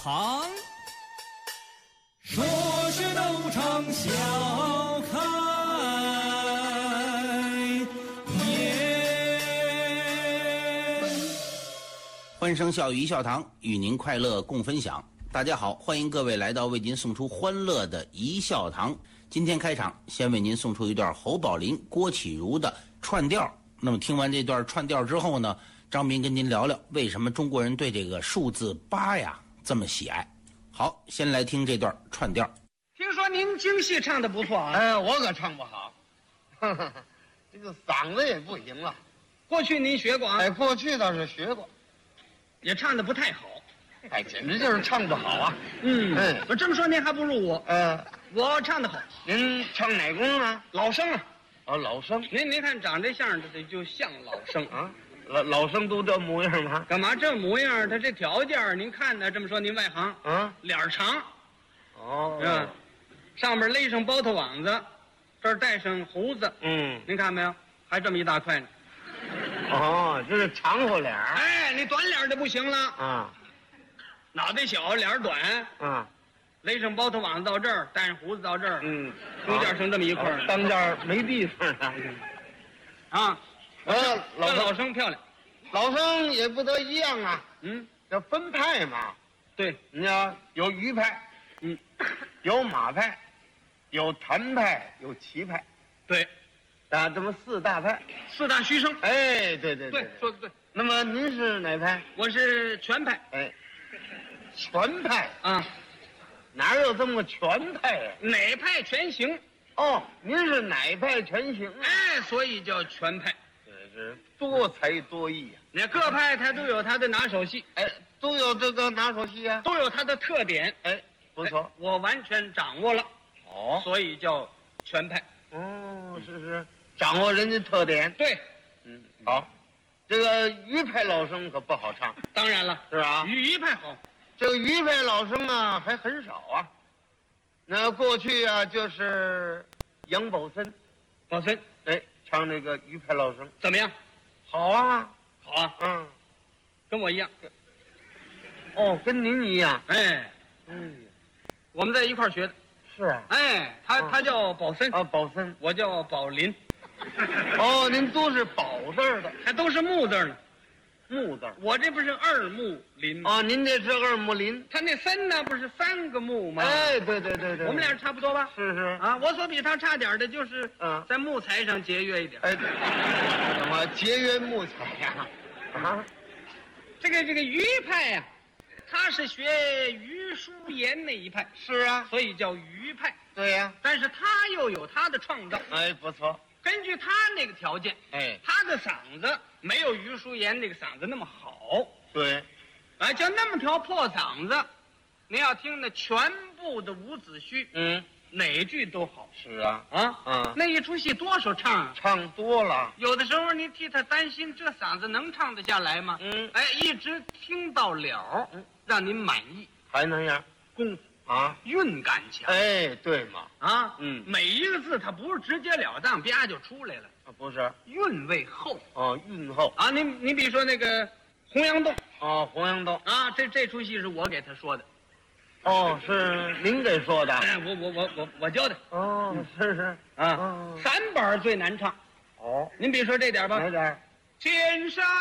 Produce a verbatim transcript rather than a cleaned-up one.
堂。说是斗场笑开颜， 欢声笑语一笑堂，与您快乐共分享。大家好，欢迎各位来到为您送出欢乐的一笑堂。今天开场，先为您送出一段侯宝林、郭启儒的串调。那么听完这段串调之后呢，张斌跟您聊聊为什么中国人对这个数字八呀这么喜爱。好，先来听这段串调。 听说您京戏唱的不错啊？ 哎，我可唱不好，呵呵，这个嗓子也不行了。 过去您学过啊？ 哎，过去倒是学过， 也唱的不太好。 哎，简直就是唱不好啊。 嗯， 哎， 我这么说您还不如我。 呃， 我唱的好。 您唱哪宫啊？ 老生啊。 哦，老生。 您您看长这相，这就像老生啊。老老生都这模样吗？ 干嘛这模样？他这条件，您看呢？这么说您外行啊？ 脸长， 哦， 是吧？上面勒上包头网子，这儿带上胡子， 嗯， 您看没有？还这么一大块呢。 哦，这是长活脸。 哎，你短脸就不行了啊， 脑袋小，脸短， 啊， 勒上包头网子到这儿，带上胡子到这儿， 嗯， 中间剩这么一块儿， 当间没地方了。 啊。 呃，老老生漂亮， 老生也不得一样啊。 嗯， 要分派嘛。 对， 你要有鱼派， 嗯， 有马派，有谭派，有齐派， 对， 啊，这么四大派， 四大须生。 哎，对对对，说的对。 那么您是哪派？ 我是全派。 哎，全派啊， 哪有这么个全派呀？ 哪派全行。 哦，您是哪派全行啊？ 哎，所以叫全派。 这是多才多艺啊！ 你看各派它都有它的拿手戏， 哎，都有这个拿手戏啊， 都有它的特点。 哎，不错， 哎，我完全掌握了， 哦， 所以叫全派。 哦，是是，掌握人家特点。 对， 嗯，好，这个余派老生可不好唱， 当然了， 是吧？ 余派好， 这个余派老生啊还很少啊。那过去啊，就是杨宝森， 宝森， 哎，唱那个余派老生怎么样？ 好啊， 好啊， 嗯， 跟我一样。 哦，跟您一样。 哎， 嗯， 我们在一块儿学的。 是啊。 哎，他他叫宝森啊，宝森， 我叫宝林。 哦，您都是宝字儿的， 还都是木字呢。 木字儿。 我这不是二木林吗？ 哦，您这是二木林。 他那三呢，不是三个木吗？ 哎，对对对对， 我们俩差不多吧？ 是是啊，我所比他差点的就是嗯在木材上节约一点。 哎，怎么节约木材呀？啊， 这个这个余派呀，他是学余叔岩那一派， 是啊， 所以叫余派。 对呀， 但是他又有他的创造， 哎，不错， 根据他那个条件， 哎， 他的嗓子没有余叔岩那个嗓子那么好， 对， 啊，就那么条破嗓子，您要听那全部的伍子胥， 嗯， 哪句都好是啊， 啊， 嗯， 那一出戏多少唱啊？ 唱多了， 有的时候你替他担心，这嗓子能唱得下来吗？ 嗯， 哎，一直听到了， 嗯， 让您满意， 还能样功夫啊？ 韵感强， 哎，对嘛， 啊， 嗯每一个字它不是直截了当，啪就出来了， 啊，不是， 韵味厚哦，韵厚， 啊。你你比如说那个洪阳洞哦，洪阳洞， 啊，这这出戏是我给他说的， 哦，是您给说的， 哎，我我我我我教的哦，是是， 啊。 哦三板最难唱， 哦， 您比如说这点吧， 哪点？ 天上